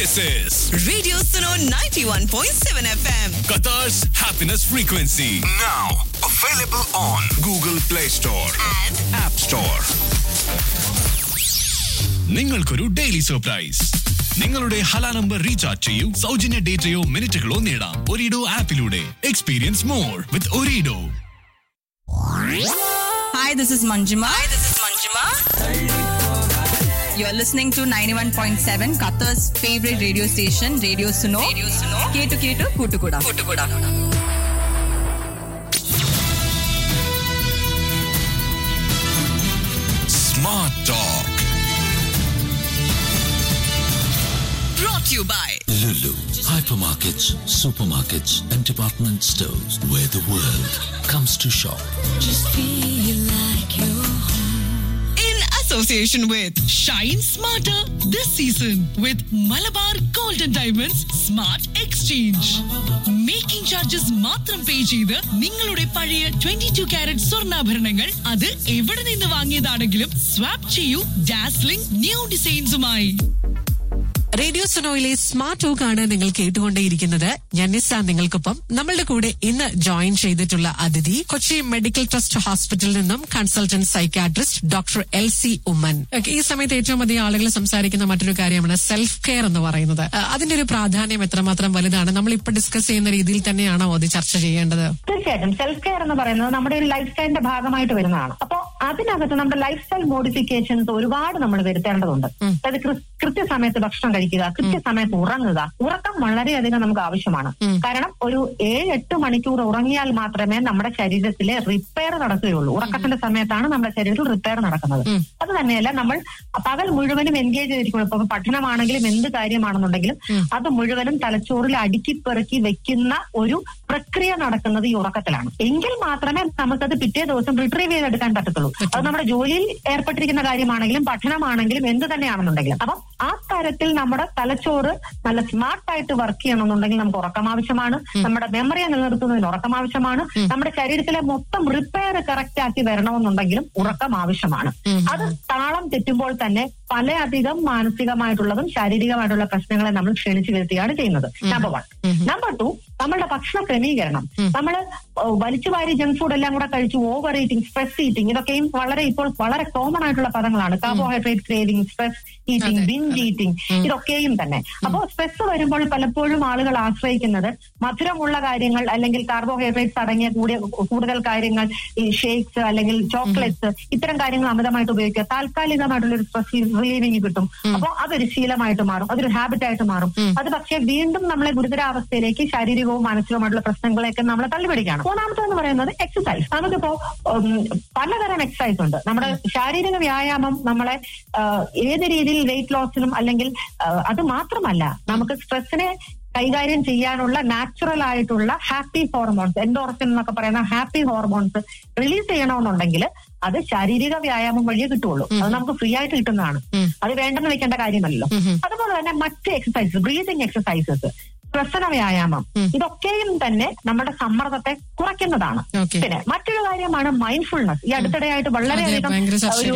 This is Radio Suno 91.7 FM. Qatar's happiness frequency. Now available on Google Play Store And App Store. നിങ്ങൾക്കൊരു daily surprise. നിങ്ങളുടെ Hala number recharge ചെയ്യൂ, സൗജന്യ ഡേറ്റയോ മിനിറ്റുകളോ നേടാം ഒരിഡോ ആപ്പിലൂടെ. Experience more with ഒരിഡോ. Hi, this is Manjima. You're listening to 91.7, Qatar's favorite radio station, Radio Suno. Ketu Kutukuda. Smart Talk. Brought to you by Lulu, hypermarkets, supermarkets, and department stores where the world comes to shop. Just feel like you're in association with Shine Smarter this season with Malabar Golden Diamonds Smart Exchange. Making charges മാത്രം പേ ചെയ്ത് നിങ്ങളുടെ പഴയ 22 carrot സ്വർണ്ണാഭരണങ്ങൾ അത് എവിടെ നിന്ന് വാങ്ങിയതാണെങ്കിലും swap ചെയ്യൂ dazzling new ഡിസൈൻസുമായി. Radio സുനോയിലെ smart talk ആണ് നിങ്ങൾ കേട്ടുകൊണ്ടേയിരിക്കുന്നത്. ഞാൻ നിസ്സ നിങ്ങൾക്കൊപ്പം. നമ്മളുടെ കൂടെ ഇന്ന് ജോയിൻ ചെയ്തിട്ടുള്ള അതിഥി കൊച്ചി മെഡിക്കൽ ട്രസ്റ്റ് ഹോസ്പിറ്റലിൽ നിന്നും consultant psychiatrist doctor LC Oommen. ഈ സമയത്ത് ഏറ്റവും അധികം ആളുകൾ സംസാരിക്കുന്ന മറ്റൊരു കാര്യമാണ് സെൽഫ് കെയർ എന്ന് പറയുന്നത്. അതിന്റെ ഒരു പ്രാധാന്യം എത്രമാത്രം വലുതാണ്? നമ്മൾ ഇപ്പൊ ഡിസ്കസ് ചെയ്യുന്ന രീതിയിൽ തന്നെയാണോ അത് ചർച്ച ചെയ്യേണ്ടത്? തീർച്ചയായിട്ടും സെൽഫ് കെയർ എന്ന് പറയുന്നത് നമ്മുടെ ഒരു ലൈഫ് സ്റ്റൈലിന്റെ ഭാഗമായിട്ട് വരുന്നതാണ്. അപ്പോ അതിനകത്ത് നമ്മുടെ ലൈഫ് സ്റ്റൈൽ മോഡിഫിക്കേഷൻസ് ഒരുപാട് നമ്മൾ വരുത്തേണ്ടതുണ്ട്. അതായത് കൃത്യസമയത്ത് ഭക്ഷണം കഴിക്കുക, കൃത്യസമയത്ത് ഉറങ്ങുക. ഉറക്കം വളരെയധികം നമുക്ക് ആവശ്യമാണ്. കാരണം ഒരു 7-8 മണിക്കൂർ ഉറങ്ങിയാൽ മാത്രമേ നമ്മുടെ ശരീരത്തിലെ റിപ്പയർ നടക്കുകയുള്ളൂ. ഉറക്കത്തിന്റെ സമയത്താണ് നമ്മുടെ ശരീരത്തിൽ റിപ്പയർ നടക്കുന്നത്. അത് തന്നെയല്ല, നമ്മൾ പകൽ മുഴുവനും എൻഗേജ് ചെയ്തിരിക്കണം. ഇപ്പൊ പഠനമാണെങ്കിലും എന്ത് കാര്യമാണെന്നുണ്ടെങ്കിലും അത് മുഴുവനും തലച്ചോറിൽ അടുക്കിപ്പെറുക്കി വെക്കുന്ന ഒരു പ്രക്രിയ നടക്കുന്നത് ഈ ഉറക്കത്തിലാണ്. എങ്കിൽ മാത്രമേ നമുക്കത് പിറ്റേ ദിവസം റിട്രീവ് ചെയ്തെടുക്കാൻ പറ്റത്തുള്ളൂ. അത് നമ്മുടെ ജോലിയിൽ ഏർപ്പെട്ടിരിക്കുന്ന കാര്യമാണെങ്കിലും പഠനമാണെങ്കിലും എന്ത് തന്നെയാണെന്നുണ്ടെങ്കിലും. അപ്പം ആ തരത്തിൽ നമ്മുടെ തലച്ചോറ് നല്ല സ്മാർട്ടായിട്ട് വർക്ക് ചെയ്യണമെന്നുണ്ടെങ്കിൽ നമുക്ക് ഉറക്കം ആവശ്യമാണ്. നമ്മുടെ മെമ്മറിയെ നിലനിർത്തുന്നതിന് ഉറക്കം ആവശ്യമാണ്. നമ്മുടെ ശരീരത്തിലെ മൊത്തം റിപ്പയർ കറക്റ്റ് ആക്കി വരണമെന്നുണ്ടെങ്കിലും ഉറക്കം ആവശ്യമാണ്. അത് താളം തെറ്റുമ്പോൾ തന്നെ പലയധികം മാനസികമായിട്ടുള്ളതും ശാരീരികമായിട്ടുള്ള പ്രശ്നങ്ങളെ നമ്മൾ ക്ഷണിച്ചു വരുത്തുകയാണ് ചെയ്യുന്നത്. നമ്പർ 1. നമ്പർ 2, നമ്മളുടെ ഭക്ഷണ ക്രമീകരണം. നമ്മൾ വലിച്ചുവാരി ജങ്ക് ഫുഡ് എല്ലാം കൂടെ കഴിച്ചു ഓവർ ഈറ്റിംഗ്, സ്ട്രെസ് ഈറ്റിംഗ്, ഇതൊക്കെയും ഇപ്പോൾ വളരെ കോമൺ ആയിട്ടുള്ള പദങ്ങളാണ്. Carbohydrate craving, stress eating, ബിഞ്ച് eating, ഇതൊക്കെയും തന്നെ. അപ്പോൾ സ്ട്രെസ് വരുമ്പോൾ പലപ്പോഴും ആളുകൾ ആശ്രയിക്കുന്നത് മധുരമുള്ള കാര്യങ്ങൾ അല്ലെങ്കിൽ കാർബോഹൈഡ്രേറ്റ്സ് അടങ്ങിയ കൂടുതൽ കാര്യങ്ങൾ, ഈ ഷേക്സ് അല്ലെങ്കിൽ ചോക്ലേറ്റ്സ്, ഇത്തരം കാര്യങ്ങൾ അമിതമായിട്ട് ഉപയോഗിക്കുക. താൽക്കാലികമായിട്ടുള്ള ഒരു സ്ട്രെസ് റിലീവിങ് കിട്ടും. അപ്പോൾ അതൊരു ശീലമായിട്ട് മാറും, അതൊരു ഹാബിറ്റായിട്ട് മാറും. അത് പക്ഷേ വീണ്ടും നമ്മളെ ഗുരുതരാവസ്ഥയിലേക്ക് ശാരീരികവും മാനസികവുമായിട്ടുള്ള പ്രശ്നങ്ങളെയൊക്കെ നമ്മളെ തള്ളിപിടിക്കുകയാണ്. മൂന്നാമത്തെന്ന് പറയുന്നത് എക്സസൈസ്. നമുക്കിപ്പോ പലതരം എക്സസൈസ് ഉണ്ട്. നമ്മുടെ ശാരീരിക വ്യായാമം നമ്മളെ ഏത് രീതിയിൽ വെയിറ്റ് ലോസിനും അല്ലെങ്കിൽ അത് മാത്രമല്ല, നമുക്ക് സ്ട്രെസ്സിനെ കൈകാര്യം ചെയ്യാനുള്ള നാച്ചുറൽ ആയിട്ടുള്ള ഹാപ്പി ഹോർമോൺസ്, എൻഡോർഫിൻ എന്നൊക്കെ പറയുന്ന ഹാപ്പി ഹോർമോൺസ് റിലീസ് ചെയ്യണമെന്നുണ്ടെങ്കിൽ അത് ശാരീരിക വ്യായാമം വഴിയേ കിട്ടുള്ളൂ. അത് നമുക്ക് ഫ്രീ ആയിട്ട് കിട്ടുന്നതാണ്. അത് വേണ്ടെന്ന് വെക്കേണ്ട കാര്യമല്ലല്ലോ. അതുപോലെ തന്നെ മറ്റ് എക്സസൈസസ്, ബ്രീതിങ് എക്സസൈസസ്, ശ്വസന വ്യായാമം, ഇതൊക്കെയും തന്നെ നമ്മുടെ സമ്മർദ്ദത്തെ കുറയ്ക്കുന്നതാണ്. പിന്നെ മറ്റൊരു കാര്യമാണ് മൈൻഡ്ഫുൾനെസ്. ഈ അടുത്തിടെയായിട്ട് വളരെയധികം ഒരു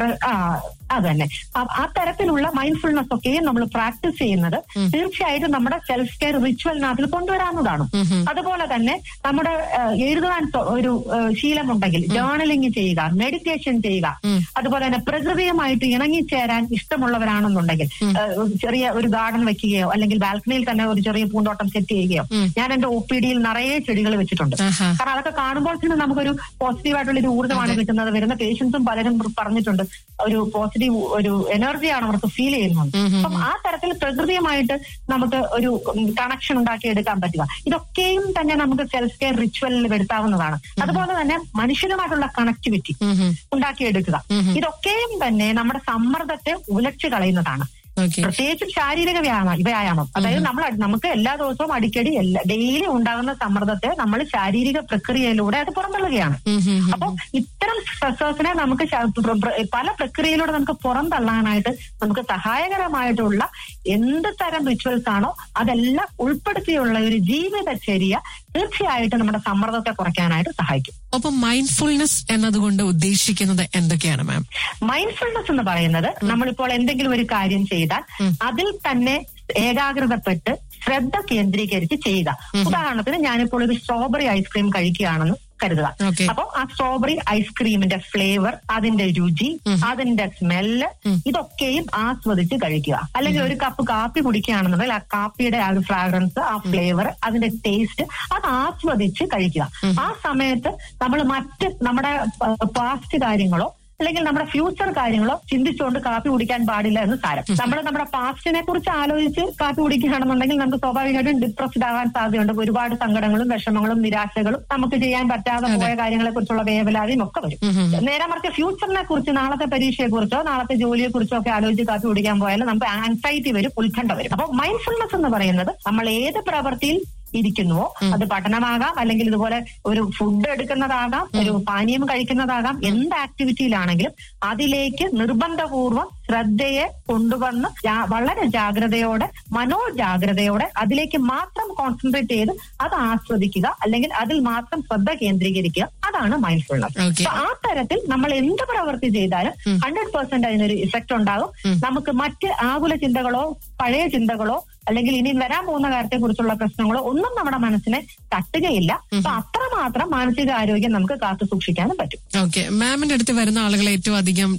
അത് തന്നെ ആ തരത്തിലുള്ള മൈൻഡ്ഫുൾനെസ് ഒക്കെയും നമ്മൾ പ്രാക്ടീസ് ചെയ്യുന്നത് തീർച്ചയായിട്ടും നമ്മുടെ സെൽഫ് കെയർ റിച്വലിനകത്തിൽ കൊണ്ടുവരാവുന്നതാണ്. അതുപോലെ തന്നെ നമ്മുടെ എഴുതാൻ ഒരു ശീലമുണ്ടെങ്കിൽ ജേർണലിംഗ് ചെയ്യുക, മെഡിറ്റേഷൻ ചെയ്യുക. അതുപോലെ തന്നെ പ്രകൃതിയുമായിട്ട് ഇണങ്ങിച്ചേരാൻ ഇഷ്ടമുള്ളവരാണെന്നുണ്ടെങ്കിൽ ചെറിയ ഒരു ഗാർഡൻ വെക്കുകയോ അല്ലെങ്കിൽ ബാൽക്കണിയിൽ തന്നെ ഒരു ചെറിയ പൂന്തോട്ടം സെറ്റ് ചെയ്യുകയോ. ഞാൻ എന്റെ OPDയിൽ നിറയെ ചെടികൾ വെച്ചിട്ടുണ്ട്. കാരണം അതൊക്കെ കാണുമ്പോൾ തന്നെ നമുക്കൊരു പോസിറ്റീവായിട്ടുള്ള ഒരു ഊർജ്ജമാണ് കിട്ടുന്നത്. വരുന്ന പേഷ്യൻസും പലരും പറഞ്ഞിട്ടുണ്ട് ഒരു പോസിറ്റീവ് ഒരു എനർജിയാണ് അവർക്ക് ഫീൽ ചെയ്യുന്നത്. അപ്പം ആ തരത്തിൽ പ്രകൃതിയുമായിട്ട് നമുക്ക് ഒരു കണക്ഷൻ ഉണ്ടാക്കിയെടുക്കാൻ പറ്റുക. ഇതൊക്കെയും തന്നെ നമുക്ക് സെൽഫ് കെയർ റിച്വലിൽ വരുത്താവുന്നതാണ്. അതുപോലെ തന്നെ മനുഷ്യനുമായിട്ടുള്ള കണക്ടിവിറ്റി ഉണ്ടാക്കിയെടുക്കുക. ഇതൊക്കെയും തന്നെ നമ്മുടെ സമ്മർദ്ദത്തെ ഉലച്ചു കളയുന്നതാണ്. പ്രത്യേകിച്ചും ശാരീരിക വ്യായാമം. അതായത് നമുക്ക് എല്ലാ ദിവസവും അടിക്കടി ഡെയിലി ഉണ്ടാകുന്ന സമ്മർദ്ദത്തെ നമ്മൾ ശാരീരിക പ്രക്രിയയിലൂടെ അത് പുറന്തള്ളുകയാണ്. അപ്പൊ ഇത്തരം സ്ട്രെസ്സേഴ്സിനെ നമുക്ക് പല പ്രക്രിയയിലൂടെ നമുക്ക് പുറന്തള്ളാനായിട്ട് നമുക്ക് സഹായകരമായിട്ടുള്ള എന്ത് തരം റിച്വൽസ് ആണോ അതെല്ലാം ഉൾപ്പെടുത്തിയുള്ള ഒരു ജീവിതചര്യ തീർച്ചയായിട്ടും നമ്മുടെ സമ്മർദ്ദത്തെ കുറയ്ക്കാനായിട്ട് സഹായിക്കും. അപ്പൊ മൈൻഡ്ഫുൾനെസ് എന്നതുകൊണ്ട് ഉദ്ദേശിക്കുന്നത് എന്തൊക്കെയാണ് മാം? മൈൻഡ്ഫുൾനെസ് എന്ന് പറയുന്നത് നമ്മളിപ്പോൾ എന്തെങ്കിലും ഒരു കാര്യം ചെയ്താൽ അതിൽ തന്നെ ഏകാഗ്രതപ്പെട്ട് ശ്രദ്ധ കേന്ദ്രീകരിച്ച് ചെയ്യുക. ഉദാഹരണത്തിന് ഞാനിപ്പോൾ ഒരു സ്ട്രോബെറി ഐസ്ക്രീം കഴിക്കുകയാണെന്ന് കരുതുക. അപ്പൊ ആ സ്ട്രോബെറി ഐസ്ക്രീമിന്റെ ഫ്ലേവർ, അതിന്റെ രുചി, അതിന്റെ സ്മെല്ല്, ഇതൊക്കെയും ആസ്വദിച്ച് കഴിക്കുക. അല്ലെങ്കിൽ ഒരു കപ്പ് കാപ്പി കുടിക്കുകയാണെന്നുണ്ടെങ്കിൽ ആ കാപ്പിയുടെ ആ ഒരു ഫ്രാഗ്രൻസ്, ആ ഫ്ലേവർ, അതിന്റെ ടേസ്റ്റ്, അത് ആസ്വദിച്ച് കഴിക്കുക. ആ സമയത്ത് നമ്മൾ മറ്റ് നമ്മുടെ പാസ്റ്റ് കാര്യങ്ങളോ അല്ലെങ്കിൽ നമ്മുടെ ഫ്യൂച്ചർ കാര്യങ്ങളോ ചിന്തിച്ചുകൊണ്ട് കാപ്പി കുടിക്കാൻ പാടില്ല എന്ന് സാരം. നമ്മൾ നമ്മുടെ പാസ്റ്റിനെ കുറിച്ച് ആലോചിച്ച് കാപ്പി കുടിക്കുകയാണെന്നുണ്ടെങ്കിൽ നമുക്ക് സ്വാഭാവികമായിട്ടും ഡിപ്രസ്ഡ് ആകാൻ സാധ്യതയുണ്ട്. ഒരുപാട് സങ്കടങ്ങളും വിഷമങ്ങളും നിരാശകളും, നമുക്ക് ചെയ്യാൻ പറ്റാതെ പോയ കാര്യങ്ങളെ കുറിച്ചുള്ള വേവലാതിയും ഒക്കെ വരും. നേരെ മറിച്ച് ഫ്യൂച്ചറിനെ കുറിച്ച്, നാളത്തെ പരീക്ഷയെ കുറിച്ചോ നാളത്തെ ജോലിയെ കുറിച്ചോ ഒക്കെ ആലോചിച്ച് കാപ്പി കുടിക്കാൻ പോയാൽ നമുക്ക് ആൻസൈറ്റി വരും, ഉത്കണ്ഠ വരും. അപ്പൊ മൈൻഡ്ഫുൾനെസ് എന്ന് പറയുന്നത് നമ്മൾ ഏത് പ്രവൃത്തിയിൽ ഇരിക്കുന്നുവോ, അത് പഠനമാകാം, അല്ലെങ്കിൽ ഇതുപോലെ ഒരു ഫുഡ് എടുക്കുന്നതാകാം, ഒരു പാനീയം കഴിക്കുന്നതാകാം, എന്ത് ആക്ടിവിറ്റിയിലാണെങ്കിലും അതിലേക്ക് നിർബന്ധപൂർവ്വം ശ്രദ്ധയെ കൊണ്ടുവന്ന് വളരെ ജാഗ്രതയോടെ, മനോജാഗ്രതയോടെ അതിലേക്ക് മാത്രം കോൺസെൻട്രേറ്റ് ചെയ്ത് അത് ആസ്വദിക്കുക, അല്ലെങ്കിൽ അതിൽ മാത്രം ശ്രദ്ധ കേന്ദ്രീകരിക്കുക. അതാണ് മൈൻഡ്ഫുൾനെസ്. ആ തരത്തിൽ നമ്മൾ എന്ത് പ്രവൃത്തി ചെയ്താലും 100% അതിനൊരു ഇഫക്റ്റ് ഉണ്ടാകും. നമുക്ക് മറ്റ് ആകുല ചിന്തകളോ പഴയ ചിന്തകളോ അല്ലെങ്കിൽ ഇനി വരാൻ പോകുന്ന കാര്യത്തെ കുറിച്ചുള്ള പ്രശ്നങ്ങളോ ഒന്നും നമ്മുടെ മനസ്സിനെ തട്ടുകയില്ല. അപ്പൊ അത്രമാത്രം മാനസിക ആരോഗ്യം നമുക്ക് കാത്തു സൂക്ഷിക്കാനും പറ്റും. ഓക്കെ, മാമിന്റെ അടുത്ത് വരുന്ന ആളുകൾ ഏറ്റവും അധികം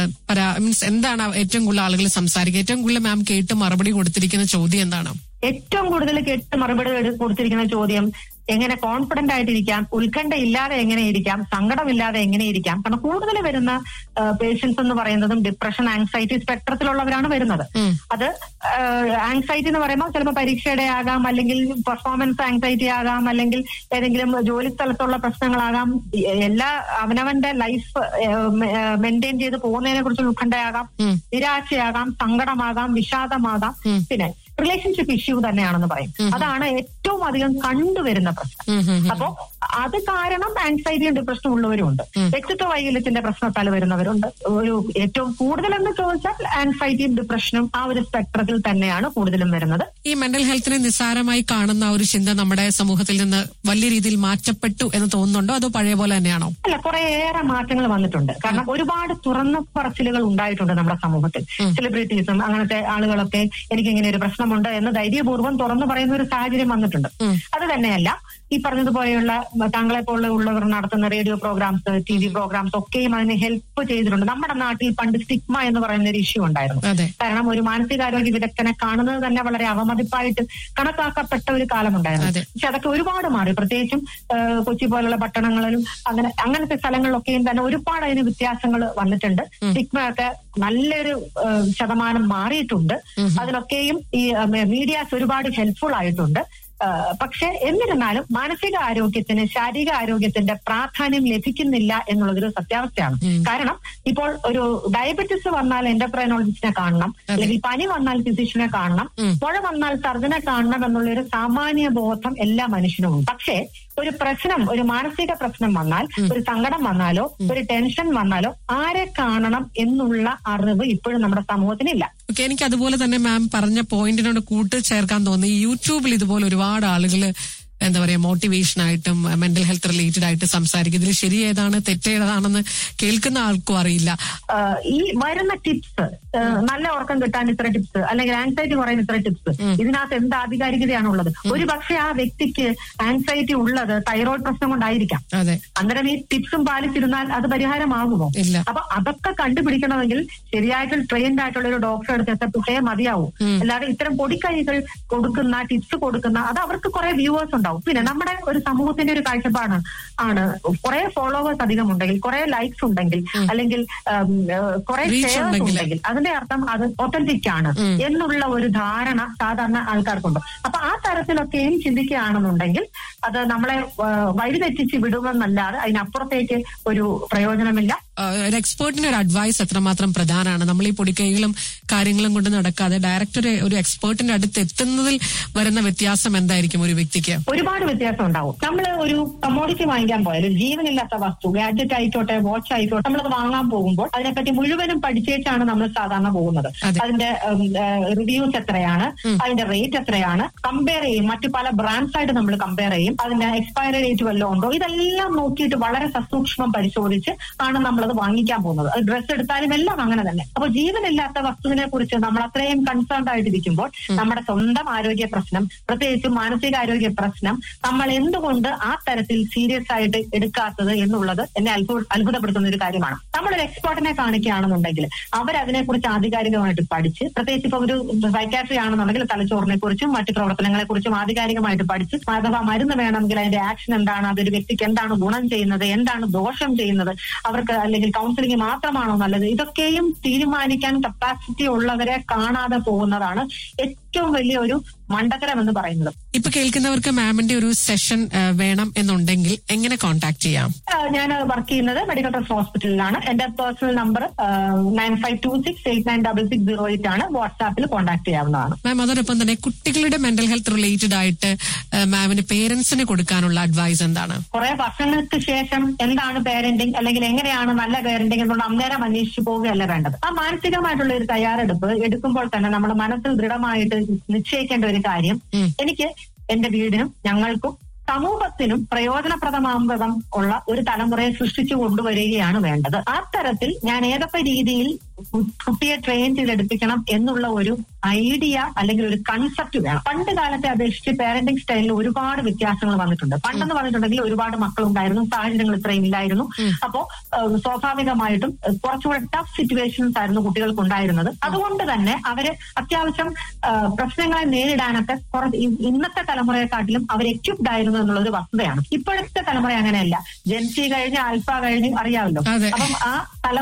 മീൻസ് എന്താണ് ഏറ്റവും കൂടുതൽ ആളുകൾ സംസാരിക്കുക? ഏറ്റവും കൂടുതൽ മാം കേട്ട് മറുപടി കൊടുത്തിരിക്കുന്ന ചോദ്യം എന്താണ്? ഏറ്റവും കൂടുതൽ കേട്ട് മറുപടി കൊടുത്തിരിക്കുന്ന ചോദ്യം എങ്ങനെ കോൺഫിഡന്റ് ആയിട്ടിരിക്കാം, ഉത്കണ്ഠ ഇല്ലാതെ എങ്ങനെ ഇരിക്കാം, സങ്കടമില്ലാതെ എങ്ങനെ ഇരിക്കാം. കാരണം കൂടുതൽ വരുന്ന പേഷ്യൻസ് എന്ന് പറയുന്നതും ഡിപ്രഷൻ, ആങ്സൈറ്റി സ്പെക്ട്രത്തിലുള്ളവരാണ് വരുന്നത്. അത് ആങ്സൈറ്റി എന്ന് പറയുമ്പോൾ ചിലപ്പോൾ പരീക്ഷയുടെ ആകാം, അല്ലെങ്കിൽ പെർഫോമൻസ് ആങ്സൈറ്റി ആകാം, അല്ലെങ്കിൽ ഏതെങ്കിലും ജോലി സ്ഥലത്തുള്ള പ്രശ്നങ്ങളാകാം, എല്ലാ അവനവന്റെ ലൈഫ് മെയിൻറ്റെയിൻ ചെയ്ത് പോകുന്നതിനെ കുറിച്ചുള്ള ഉത്കണ്ഠയാകാം, നിരാശയാകാം, സങ്കടമാകാം, വിഷാദമാകാം, പിന്നെ റിലേഷൻഷിപ്പ് ഇഷ്യൂ തന്നെയാണെന്ന് പറയും. അതാണ് ഏറ്റവും അധികം കണ്ടുവരുന്ന പ്രശ്നം. അപ്പോ അത് കാരണം ആൻസൈറ്റിയും ഡിപ്രഷനും ഉള്ളവരുണ്ട്. വ്യക്തിത്വ വൈകല്യത്തിന്റെ പ്രശ്നത്താൽ വരുന്നവരുണ്ട്. ഒരു ഏറ്റവും കൂടുതൽ എന്ന് ചോദിച്ചാൽ ആൻസൈറ്റിയും ഡിപ്രഷനും ആ ഒരു സ്പെക്ട്രത്തിൽ തന്നെയാണ് കൂടുതലും വരുന്നത്. ഈ മെന്റൽ ഹെൽത്തിനെ നിസ്സാരമായി കാണുന്ന ഒരു ചിന്ത നമ്മുടെ സമൂഹത്തിൽ നിന്ന് വലിയ രീതിയിൽ മാറ്റപ്പെട്ടു എന്ന് തോന്നുന്നുണ്ടോ, അതോ പഴയ പോലെ തന്നെയാണോ? അല്ല, കുറേയേറെ മാറ്റങ്ങൾ വന്നിട്ടുണ്ട്. കാരണം ഒരുപാട് തുറന്ന പറച്ചിലുകൾ ഉണ്ടായിട്ടുണ്ട് നമ്മുടെ സമൂഹത്തിൽ. സെലിബ്രിറ്റീസും അങ്ങനത്തെ ആളുകളൊക്കെ എനിക്കിങ്ങനെ ഒരു പ്രശ്നമുണ്ട് എന്ന് ധൈര്യപൂർവ്വം തുറന്നു പറയുന്ന ഒരു സാഹചര്യം വന്നിട്ടുണ്ട്. അത് തന്നെയല്ല, ഈ പറഞ്ഞതുപോലെയുള്ള താങ്കളെ പോലുള്ളവർ നടത്തുന്ന റേഡിയോ പ്രോഗ്രാംസ്, TV പ്രോഗ്രാംസ് ഒക്കെയും അതിന് ഹെൽപ്പ് ചെയ്തിട്ടുണ്ട്. നമ്മുടെ നാട്ടിൽ പണ്ട് സ്റ്റിഗ്മ എന്ന് പറയുന്ന ഒരു ഇഷ്യൂ ഉണ്ടായിരുന്നു. കാരണം ഒരു മാനസികാരോഗ്യ വിദഗ്ധനെ കാണുന്നത് തന്നെ വളരെ അവമതിപ്പായിട്ട് കണക്കാക്കപ്പെട്ട ഒരു കാലമുണ്ടായിരുന്നു. പക്ഷെ അതൊക്കെ ഒരുപാട് മാറി. പ്രത്യേകിച്ചും കൊച്ചി പോലുള്ള പട്ടണങ്ങളിലും അങ്ങനത്തെ സ്ഥലങ്ങളിലൊക്കെയും തന്നെ ഒരുപാട് അതിന് വ്യത്യാസങ്ങൾ വന്നിട്ടുണ്ട്. സ്റ്റിഗ്മ ഒക്കെ നല്ലൊരു ശതമാനം മാറിയിട്ടുണ്ട്. അതിനൊക്കെയും ഈ മീഡിയാസ് ഒരുപാട് ഹെൽപ്ഫുൾ ആയിട്ടുണ്ട്. പക്ഷെ എന്നിരുന്നാലും മാനസിക ആരോഗ്യത്തിന് ശാരീരിക ആരോഗ്യത്തിന്റെ പ്രാധാന്യം ലഭിക്കുന്നില്ല എന്നുള്ളതൊരു സത്യാവസ്ഥയാണ്. കാരണം ഇപ്പോൾ ഒരു ഡയബറ്റിസ് വന്നാൽ എൻഡോക്രൈനോളജിസ്റ്റിനെ കാണണം, അല്ലെങ്കിൽ പനി വന്നാൽ ഫിസിഷ്യനെ കാണണം, മുഴ വന്നാൽ സർജനെ കാണണം എന്നുള്ളൊരു സാമാന്യ ബോധം എല്ലാ മനുഷ്യനും ഉണ്ട്. പക്ഷേ ഒരു പ്രശ്നം, ഒരു മാനസിക പ്രശ്നം വന്നാൽ, ഒരു സങ്കടം വന്നാലോ ഒരു ടെൻഷൻ വന്നാലോ ആരെ കാണണം എന്നുള്ള അറിവ് ഇപ്പോഴും നമ്മുടെ സമൂഹത്തിനില്ല. ഓക്കെ, എനിക്ക് അതുപോലെ തന്നെ മാം പറഞ്ഞ പോയിന്റിനോട് കൂട്ടിച്ചേർക്കാൻ തോന്നി. യൂട്യൂബിൽ ഇതുപോലെ ഒരുപാട് ആളുകൾ എന്താ പറയാ മോട്ടിവേഷൻ ആയിട്ടും മെന്റൽ ഹെൽത്ത് റിലേറ്റഡ് ആയിട്ട് സംസാരിക്കും. ഇതിൽ ശരി ഏതാണ് തെറ്റേതാണെന്ന് കേൾക്കുന്ന ആൾക്കും അറിയില്ല. ഈ വരുന്ന ടിപ്സ്, നല്ല ഉറക്കം കിട്ടാൻ ഇത്ര ടിപ്സ്, അല്ലെങ്കിൽ ആൻസൈറ്റി കുറയാൻ ഇത്ര ടിപ്സ്, ഇതിനകത്ത് എന്ത് ആധികാരികതയാണുള്ളത്? ഒരു പക്ഷെ ആ വ്യക്തിക്ക് ആൻസൈറ്റി ഉള്ളത് തൈറോയ്ഡ് പ്രശ്നം കൊണ്ടായിരിക്കാം. അന്നേരം ഈ ടിപ്സും പാലിച്ചിരുന്നാൽ അത് പരിഹാരമാകുമോ? അപ്പൊ അതൊക്കെ കണ്ടുപിടിക്കണമെങ്കിൽ ശരിയായിട്ട് ട്രെയിൻഡ് ആയിട്ടുള്ള ഒരു ഡോക്ടറെ അടുത്ത് എത്തപ്പെട്ടേ മതിയാവും. അല്ലാതെ ഇത്തരം പൊടിക്കൈകൾ കൊടുക്കുന്ന, ടിപ്സ് കൊടുക്കുന്ന, അത് അവർക്ക് കുറെ വ്യൂവേഴ്സ് ഉണ്ടാവും. പിന്നെ നമ്മുടെ ഒരു സമൂഹത്തിന്റെ ഒരു കാഴ്ചപ്പാടാണ് കുറെ ഫോളോവേഴ്സ് അധികം ഉണ്ടെങ്കിൽ, കുറെ ലൈക്സ് ഉണ്ടെങ്കിൽ, അല്ലെങ്കിൽ കുറെ ഷെയർസ് ഉണ്ടെങ്കിൽ അതിന്റെ അർത്ഥം അത് ഒത്തന്റിക് ആണ് എന്നുള്ള ഒരു ധാരണ സാധാരണ ആൾക്കാർക്കുണ്ട്. അപ്പൊ ആ തരത്തിലൊക്കെയും ചിന്തിക്കുകയാണെന്നുണ്ടെങ്കിൽ അത് നമ്മളെ വഴിതെറ്റിച്ച് വിടുമെന്നല്ലാതെ അതിനപ്പുറത്തേക്ക് ഒരു പ്രയോജനമില്ല. ഒരു എക്സ്പേർട്ടിന്റെ ഒരു അഡ്വൈസ് എത്രമാത്രം പ്രധാനമാണ്? നമ്മൾ ഈ പൊടിക്കൈകളും കാര്യങ്ങളും കൊണ്ട് നടക്കാതെ ഡയറക്റ്റ് ഒരു എക്സ്പേർട്ടിന്റെ അടുത്ത് എത്തുന്നതിൽ വരുന്ന വ്യത്യാസം എന്തായിരിക്കും ഒരു വ്യക്തിക്ക്? ഒരുപാട് വ്യത്യാസം ഉണ്ടാവും. നമ്മൾ ഒരു കമ്മോഡിറ്റി വാങ്ങിക്കാൻ പോയാൽ, ഒരു ജീവനില്ലാത്ത വസ്തു, ഗാഡ്ജറ്റ് ആയിക്കോട്ടെ, വാച്ച് ആയിക്കോട്ടെ, നമ്മളത് വാങ്ങാൻ പോകുമ്പോൾ അതിനെപ്പറ്റി മുഴുവനും പഠിച്ചേച്ചാണ് നമ്മൾ സാധാരണ പോകുന്നത്. അതിന്റെ റിവ്യൂസ് എത്രയാണ്, അതിന്റെ റേറ്റ് എത്രയാണ്, കമ്പയർ ചെയ്യും. മറ്റു പല ബ്രാൻഡ്സ് ആയിട്ട് നമ്മൾ കമ്പയർ ചെയ്യും. അതിന്റെ എക്സ്പയറി ഡേറ്റ് വല്ലതും ഉണ്ടോ, ഇതെല്ലാം നോക്കിയിട്ട് വളരെ സസൂക്ഷ്മം പരിശോധിച്ച് ആണ് നമ്മളത് നമ്മളത് വാങ്ങിക്കാൻ പോകുന്നത്. അത് ഡ്രസ്സ് എടുത്താലും എല്ലാം അങ്ങനെ തന്നെ. അപ്പൊ ജീവനില്ലാത്ത വസ്തുവിനെ കുറിച്ച് നമ്മൾ അത്രയും കൺസേൺഡ് ആയിട്ടിരിക്കുമ്പോൾ നമ്മുടെ സ്വന്തം ആരോഗ്യ പ്രശ്നം, പ്രത്യേകിച്ചും മാനസികാരോഗ്യ പ്രശ്നം, നമ്മൾ എന്തുകൊണ്ട് ആ തരത്തിൽ സീരിയസ് ആയിട്ട് എടുക്കാത്തത് എന്നുള്ളത് എന്നെ അത്ഭുതപ്പെടുത്തുന്ന ഒരു കാര്യമാണ്. നമ്മളൊരു എക്സ്പേർട്ടിനെ കാണിക്കുകയാണെന്നുണ്ടെങ്കിൽ അവരതിനെക്കുറിച്ച് ആധികാരികമായിട്ട് പഠിച്ച്, പ്രത്യേകിച്ച് ഇപ്പൊ ഒരു സൈക്കാട്രി ആണെന്നുണ്ടെങ്കിൽ തലച്ചോറിനെ കുറിച്ചും മറ്റു പ്രവർത്തനങ്ങളെ കുറിച്ചും ആധികാരികമായിട്ട് പഠിച്ച്, അഥവാ മരുന്ന് വേണമെങ്കിൽ അതിന്റെ ആക്ഷൻ എന്താണ്, അതൊരു വ്യക്തിക്ക് എന്താണ് ഗുണം ചെയ്യുന്നത്, എന്താണ് ദോഷം ചെയ്യുന്നത്, അവർക്ക് അല്ലെങ്കിൽ കൗൺസിലിംഗ് മാത്രമാണോ നല്ലത്, ഇതൊക്കെയും തീരുമാനിക്കാൻ കപ്പാസിറ്റി ഉള്ളവരെ കാണാതെ പോകുന്നതാണ് ഏറ്റവും വലിയ ഒരു മണ്ടത്തരം എന്ന് പറയുന്നത്. ഇപ്പൊ കേൾക്കുന്നവർക്ക് മാമിന്റെ ഒരു സെഷൻ വേണം എന്നുണ്ടെങ്കിൽ എങ്ങനെ കോൺടാക്ട് ചെയ്യാം? ഞാൻ വർക്ക് ചെയ്യുന്നത് മെഡിക്കൽ ട്രസ്റ്റ് ഹോസ്പിറ്റലിലാണ്. എന്റെ പേഴ്സണൽ നമ്പർ 9526896608 ആണ്. വാട്സാപ്പിൽ കോൺടാക്ട് ചെയ്യാവുന്നതാണ്. മാം, അതോടൊപ്പം തന്നെ കുട്ടികളുടെ മെന്റൽ ഹെൽത്ത് റിലേറ്റഡ് ആയിട്ട് മാമിന് പേരൻസിന് കൊടുക്കാനുള്ള അഡ്വൈസ് എന്താണ്? കുറെ വർഷങ്ങൾക്ക് ശേഷം എന്താണ് പേരന്റിങ് അല്ലെങ്കിൽ എങ്ങനെയാണ് നല്ല പേരന്റിങ് എന്നുള്ള അന്നേരം അന്വേഷിച്ചു പോവുകയല്ല വേണ്ടത്. ആ മാനസികമായിട്ടുള്ള ഒരു തയ്യാറെടുപ്പ് എടുക്കുമ്പോൾ തന്നെ നമ്മുടെ മനസ്സിൽ ദൃഢമായിട്ട് നിശ്ചയിക്കേണ്ട ഒരു കാര്യം, എനിക്ക് എന്റെ വീടിനും ഞങ്ങൾക്കും സമൂഹത്തിനും പ്രയോജനപ്രദമാം ഉള്ള ഒരു തലമുറയെ സൃഷ്ടിച്ചു കൊണ്ടുവരികയാണ് വേണ്ടത്. ആ തരത്തിൽ ഞാൻ ഏതൊക്കെ രീതിയിൽ കുട്ടിയെ ട്രെയിൻ ചെയ്തെടുപ്പിക്കണം എന്നുള്ള ഒരു ഐഡിയ അല്ലെങ്കിൽ ഒരു കൺസെപ്റ്റ് വേണം. പണ്ട് കാലത്തെ അപേക്ഷിച്ച് പാരന്റിംഗ് സ്റ്റൈലിൽ ഒരുപാട് വ്യത്യാസങ്ങൾ വന്നിട്ടുണ്ട്. പണ്ടെന്ന് പറഞ്ഞിട്ടുണ്ടെങ്കിൽ ഒരുപാട് മക്കളുണ്ടായിരുന്നു, സാഹചര്യങ്ങൾ ഇത്രയും ഇല്ലായിരുന്നു. അപ്പോ സ്വാഭാവികമായിട്ടും കുറച്ചുകൂടെ ടഫ് സിറ്റുവേഷൻസ് ആയിരുന്നു കുട്ടികൾക്ക് ഉണ്ടായിരുന്നത്. അതുകൊണ്ട് തന്നെ അവര് അത്യാവശ്യം പ്രശ്നങ്ങളെ നേരിടാനൊക്കെ ഇന്നത്തെ തലമുറയെക്കാട്ടിലും അവർ എക്യുപ്ഡ് ആയിരുന്നു എന്നുള്ളൊരു വസ്തുതയാണ്. ഇപ്പോഴത്തെ തലമുറ അങ്ങനെയല്ല. ജെൻസി കഴിഞ്ഞ് ആൽഫ കഴിഞ്ഞ് അറിയാമല്ലോ. അപ്പം ആ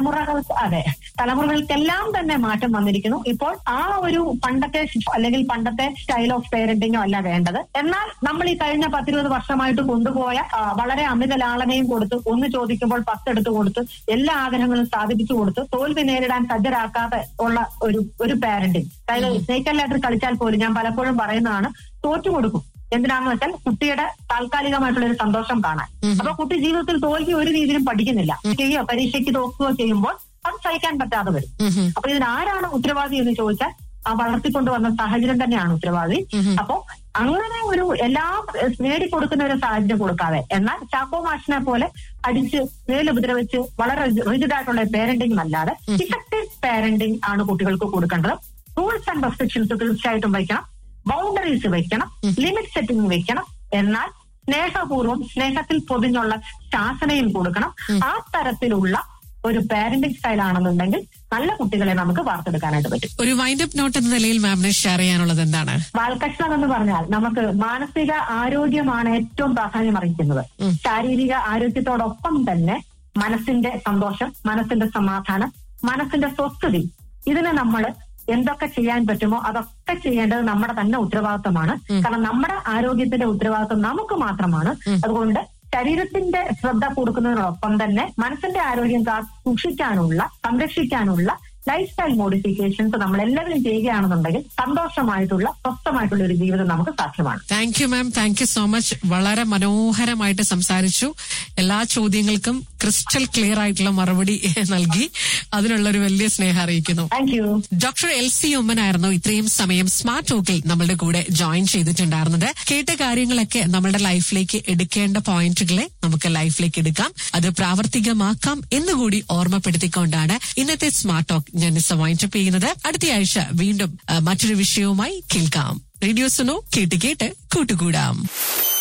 തലമുറകൾക്കെല്ലാം തന്നെ മാറ്റം വന്നിരിക്കുന്നു. ഇപ്പോൾ ആ ഒരു പണ്ടത്തെ അല്ലെങ്കിൽ പണ്ടത്തെ സ്റ്റൈൽ ഓഫ് പേരന്റിങ്ങോ അല്ല വേണ്ടത്. എന്നാൽ നമ്മൾ ഈ കഴിഞ്ഞ 10-20 വർഷമായിട്ട് കൊണ്ടുപോയ വളരെ അമിത ലാളനയും കൊടുത്ത്, ഒന്ന് ചോദിക്കുമ്പോൾ 10 എടുത്തു കൊടുത്ത്, എല്ലാ ആഗ്രഹങ്ങളും സാധിപ്പിച്ചു കൊടുത്ത് തോൽവി നേരിടാൻ സജ്ജരാക്കാതെ ഉള്ള ഒരു പാരന്റിങ്. അതായത് സ്നേക്ക് ആൻഡ് ലാഡർ കളിച്ചാൽ പോലും ഞാൻ പലപ്പോഴും പറയുന്നതാണ്, തോറ്റു കൊടുക്കും. എന്തിനാണെന്ന് വെച്ചാൽ കുട്ടിയുടെ താൽക്കാലികമായിട്ടുള്ള ഒരു സന്തോഷം കാണാൻ. അപ്പൊ കുട്ടി ജീവിതത്തിൽ തോൽവി ഒരു രീതിയിലും പഠിക്കുന്നില്ല. പരീക്ഷയ്ക്ക് തോക്കുകയോ ചെയ്യുമ്പോൾ അത് സഹിക്കാൻ പറ്റാതെ വരും. അപ്പൊ ഇതിനാരാണ് ഉത്തരവാദി എന്ന് ചോദിച്ചാൽ ആ വളർത്തിക്കൊണ്ടുവന്ന സാഹചര്യം തന്നെയാണ് ഉത്തരവാദി. അപ്പോ അങ്ങനെ ഒരു എല്ലാം നേടിക്കൊടുക്കുന്ന ഒരു സാഹചര്യം കൊടുക്കാതെ, എന്നാൽ ചാക്കോ മാഷിനെ പോലെ അടിച്ച് മേലുപദ്രവിച്ച് വളരെ റിജിഡായിട്ടുള്ള പേരന്റിംഗ് അല്ലാതെ ഇഫക്റ്റീവ് പേരന്റിംഗ് ആണ് കുട്ടികൾക്ക് കൊടുക്കേണ്ടത്. റൂൾസ് ആൻഡ് റെസ്ട്രിക്ഷൻസ് തീർച്ചയായിട്ടും വയ്ക്കണം, ബൗണ്ടറീസ് വെക്കണം, ലിമിറ്റ് സെറ്റിംഗ് വെക്കണം. എന്നാൽ സ്നേഹപൂർവ്വം സ്നേഹത്തിൽ പൊതിഞ്ഞുള്ള ശാസനയും കൊടുക്കണം. ആ തരത്തിലുള്ള ഒരു പാരന്റിംഗ് സ്റ്റൈൽ ആണെന്നുണ്ടെങ്കിൽ നല്ല കുട്ടികളെ നമുക്ക് വാർത്തെടുക്കാനായിട്ട് പറ്റും. ഒരു വൈൻഡ് അപ്പ് നോട്ട് എന്ന നിലയിൽ മാമിന് ഷെയർ ചെയ്യാനുള്ളത് എന്താണ്? ബാലകൃഷ്ണൻ എന്ന് പറഞ്ഞാൽ നമുക്ക് മാനസിക ആരോഗ്യമാണ് ഏറ്റവും പ്രാധാന്യം അറിയിക്കുന്നത്. ശാരീരിക ആരോഗ്യത്തോടൊപ്പം തന്നെ മനസ്സിന്റെ സന്തോഷം, മനസ്സിന്റെ സമാധാനം, മനസ്സിന്റെ സ്വസ്ഥതി, ഇതിനെ നമ്മൾ എന്തൊക്കെ ചെയ്യാൻ പറ്റുമോ അതൊക്കെ ചെയ്യേണ്ടത് നമ്മുടെ തന്നെ ഉത്തരവാദിത്തമാണ്. കാരണം നമ്മുടെ ആരോഗ്യത്തിന്റെ ഉത്തരവാദിത്തം നമുക്ക് മാത്രമാണ്. അതുകൊണ്ട് ശരീരത്തിന്റെ ശ്രദ്ധ കൊടുക്കുന്നതിനോടൊപ്പം തന്നെ മനസ്സിന്റെ ആരോഗ്യം സൂക്ഷിക്കാനുള്ള, സംരക്ഷിക്കാനുള്ള ലൈഫ് സ്റ്റൈൽ മോഡിഫിക്കേഷൻസ് നമ്മൾ എല്ലാവരും ചെയ്യുകയാണെന്നുണ്ടെങ്കിൽ സന്തോഷമായിട്ടുള്ള, സ്വസ്ഥമായിട്ടുള്ള ഒരു ജീവിതം നമുക്ക് സാധ്യമാണ്. Thank you ma'am, thank you so much. വളരെ മനോഹരമായിട്ട് സംസാരിച്ചു. എല്ലാ ചോദ്യങ്ങൾക്കും ക്രിസ്റ്റൽ ക്ലിയർ ആയിട്ടുള്ള മറുപടി നൽകി. അതിനുള്ള ഒരു വലിയ സ്നേഹം അറിയിക്കുന്നു. Thank you. ഡോക്ടർ എൽസി ഉമ്മനായിരുന്നു ഇത്രയും സമയം സ്മാർട്ട് ടോക്കിൽ നമ്മളുടെ കൂടെ ജോയിൻ ചെയ്തിട്ടുണ്ടായിരുന്നത്. കേട്ട കാര്യങ്ങളൊക്കെ നമ്മുടെ ലൈഫിലേക്ക് എടുക്കേണ്ട പോയിന്റുകളെ നമുക്ക് ലൈഫിലേക്ക് എടുക്കാം, അത് പ്രാവർത്തികമാക്കാം എന്നുകൂടി ഓർമ്മപ്പെടുത്തിക്കൊണ്ടാണ് ഇന്നത്തെ സ്മാർട്ട് ടോക്ക് ഞാൻ വൈൻഡപ്പ് ചെയ്യുന്നത്. അടുത്ത ആഴ്ച വീണ്ടും മറ്റൊരു വിഷയവുമായി കേൾക്കാം. റേഡിയോ സുനോ, കേട്ട് കേട്ട് കൂട്ടുകൂടാം.